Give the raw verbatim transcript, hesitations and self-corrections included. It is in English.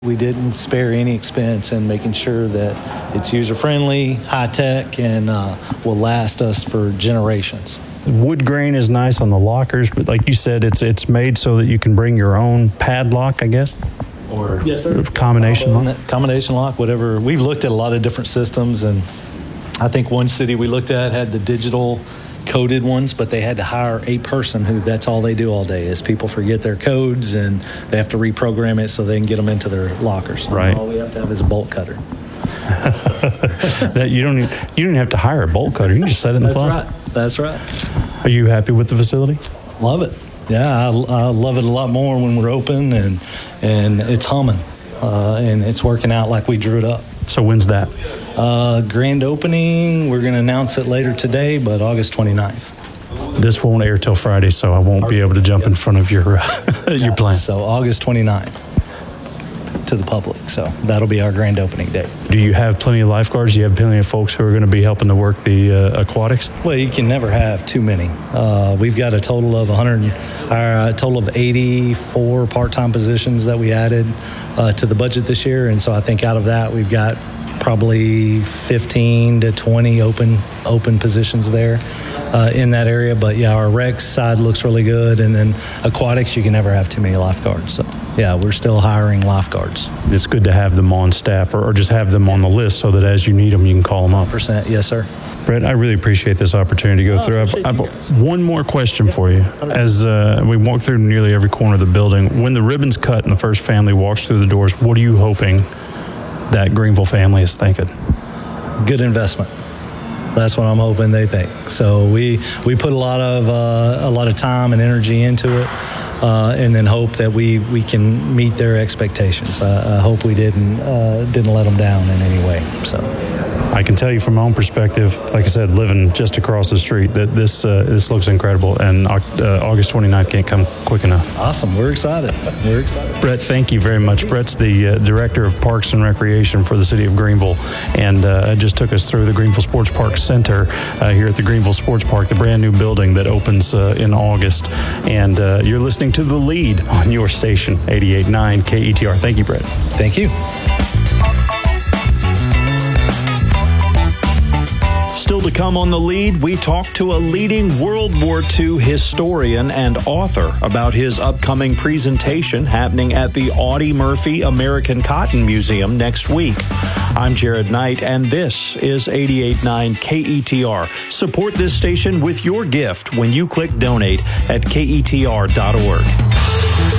We didn't spare any expense in making sure that it's user-friendly, high-tech, and uh, will last us for generations. Wood grain is nice on the lockers, but like you said, it's it's made so that you can bring your own padlock, I guess? Or yes, sir. Combination lock? Combination lock, whatever. We've looked at a lot of different systems, and I think one city we looked at had the digital coded ones, but they had to hire a person who that's all they do all day is people forget their codes and they have to reprogram it so they can get them into their lockers. Right. All we have to have is a bolt cutter. that you don't need, you don't have to hire a bolt cutter. You can just set it in the That's closet. right. That's right. Are you happy with the facility? Love it. Yeah, I, I love it a lot more when we're open and and it's humming uh, and it's working out like we drew it up. So when's that? Uh, grand opening, we're going to announce it later today, but August twenty-ninth. This won't air till Friday, so I won't be able to jump in front of your uh, your plan. So August twenty-ninth to the public. So that'll be our grand opening day. Do you have plenty of lifeguards? Do you have plenty of folks who are going to be helping to work the uh, aquatics? Well, you can never have too many. Uh, we've got a total of one hundred, uh, a total of eighty-four part-time positions that we added uh, to the budget this year, and so I think out of that we've got probably fifteen to twenty open open positions there uh, in that area. But yeah, our rec side looks really good, and then aquatics, you can never have too many lifeguards. So yeah, we're still hiring lifeguards. It's good to have them on staff, or, or just have them on the list so that as you need them, you can call them up. Percent, yes, sir. Brett, I really appreciate this opportunity to go oh, through. I've, I've one more question yeah. for you. As uh, we walk through nearly every corner of the building, when the ribbon's cut and the first family walks through the doors, what are you hoping that Greenville family is thinking? Good investment. That's what I'm hoping they think. So we we put a lot of uh, a lot of time and energy into it, uh, and then hope that we we can meet their expectations. Uh, I hope we didn't uh, didn't let them down in any way. So. I can tell you from my own perspective, like I said, living just across the street, that this uh, this looks incredible, and uh, August twenty-ninth can't come quick enough. Awesome. We're excited. We're excited. Brett, thank you very much. Brett's the uh, Director of Parks and Recreation for the City of Greenville, and uh, just took us through the Greenville Sports Park Center uh, here at the Greenville Sports Park, the brand new building that opens uh, in August. And uh, you're listening to The Lead on your station, eighty-eight point nine K E T R. Thank you, Brett. Thank you. Still to come on The Lead, we talk to a leading World War Two historian and author about his upcoming presentation happening at the Audie Murphy American Cotton Museum next week. I'm Jared Knight, and this is eighty-eight point nine K E T R. Support this station with your gift when you click donate at K E T R dot org.